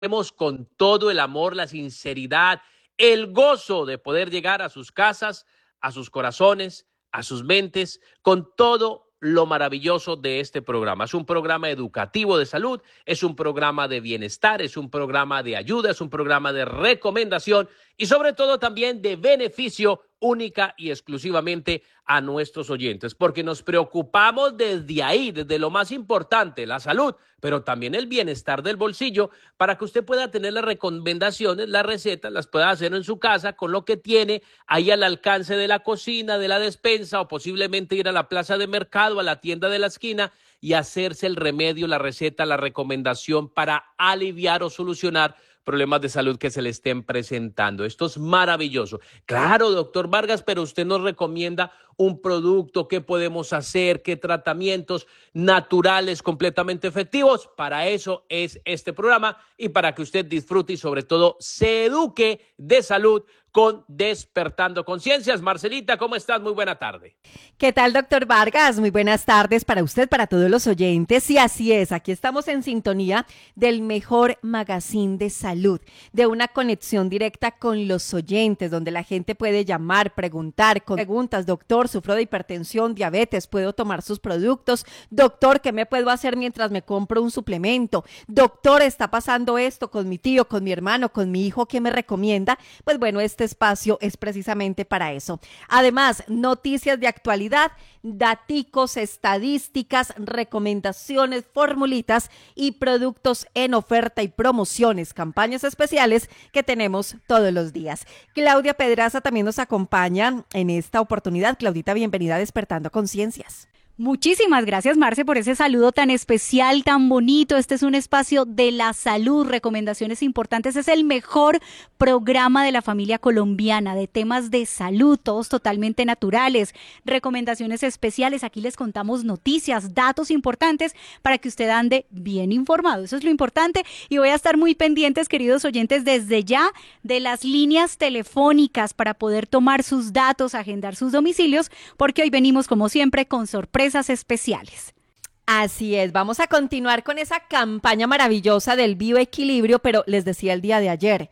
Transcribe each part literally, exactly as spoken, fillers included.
Tenemos con todo el amor, la sinceridad, el gozo de poder llegar a sus casas, a sus corazones, a sus mentes, con todo lo maravilloso de este programa. Es un programa educativo de salud, es un programa de bienestar, es un programa de ayuda, es un programa de recomendación y sobre todo también de beneficio única y exclusivamente a nuestros oyentes, porque nos preocupamos desde ahí, desde lo más importante, la salud, pero también el bienestar del bolsillo, para que usted pueda tener las recomendaciones, las recetas, las pueda hacer en su casa con lo que tiene ahí al alcance de la cocina, de la despensa, o posiblemente ir a la plaza de mercado, a la tienda de la esquina y hacerse el remedio, la receta, la recomendación para aliviar o solucionar problemas de salud que se le estén presentando. Esto es maravilloso. Claro, doctor Vargas, pero usted nos recomienda un producto, qué podemos hacer, qué tratamientos naturales completamente efectivos. Para eso es este programa y para que usted disfrute y sobre todo se eduque de salud con Despertando Conciencias. Marcelita, ¿cómo estás? Muy buena tarde. ¿Qué tal, doctor Vargas? Muy buenas tardes para usted, para todos los oyentes. Y así es, aquí estamos en sintonía del mejor magazine de salud, de una conexión directa con los oyentes, donde la gente puede llamar, preguntar, con preguntas, doctor, sufro de hipertensión, diabetes, ¿puedo tomar sus productos? Doctor, ¿qué me puedo hacer mientras me compro un suplemento? Doctor, ¿está pasando esto con mi tío, con mi hermano, con mi hijo? ¿Qué me recomienda? Pues bueno, este espacio es precisamente para eso. Además, noticias de actualidad, daticos, estadísticas, recomendaciones, formulitas y productos en oferta y promociones, campañas especiales que tenemos todos los días. Claudia Pedraza también nos acompaña en esta oportunidad. Claudita, bienvenida a Despertando Conciencias. Muchísimas gracias, Marce, por ese saludo tan especial, tan bonito. Este es un espacio de la salud, recomendaciones importantes. Es el mejor programa de la familia colombiana de temas de salud, todos totalmente naturales, recomendaciones especiales. Aquí les contamos noticias, datos importantes para que usted ande bien informado. Eso es lo importante y voy a estar muy pendientes, queridos oyentes, desde ya de las líneas telefónicas para poder tomar sus datos, agendar sus domicilios, porque hoy venimos, como siempre, con sorpresas especiales. Así es, vamos a continuar con esa campaña maravillosa del bioequilibrio, pero les decía el día de ayer,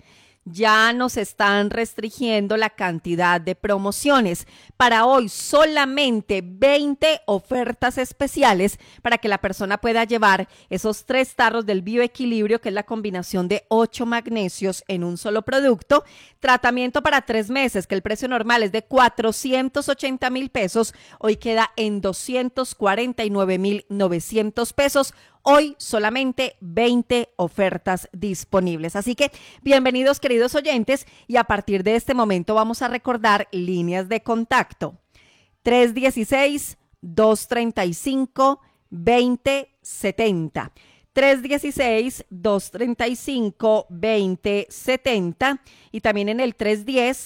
ya nos están restringiendo la cantidad de promociones. Para hoy solamente veinte ofertas especiales para que la persona pueda llevar esos tres tarros del bioequilibrio, que es la combinación de ocho magnesios en un solo producto. Tratamiento para tres meses, que el precio normal es de cuatrocientos ochenta mil pesos, hoy queda en doscientos cuarenta y nueve mil novecientos pesos. Hoy solamente veinte ofertas disponibles. Así que bienvenidos, queridos oyentes, y a partir de este momento vamos a recordar líneas de contacto. tres uno seis, dos tres cinco, dos cero siete cero. tres uno seis, dos tres cinco, dos cero siete cero y también en el tres uno cero,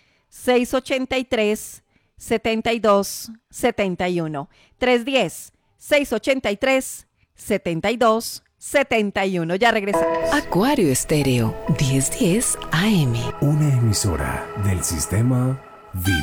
seis ocho tres, siete dos siete uno. tres uno cero, seis ocho tres, setenta y dos setenta y uno. Ya regresamos. Acuario Estéreo, diez diez A M. Una emisora del sistema Vida.